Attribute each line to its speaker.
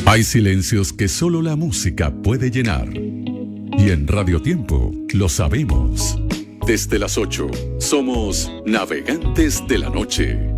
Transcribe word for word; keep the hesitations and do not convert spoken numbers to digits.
Speaker 1: Hay silencios que solo la música puede llenar. Y en Radio Tiempo lo sabemos. Desde las ocho, somos Navegantes de la Noche.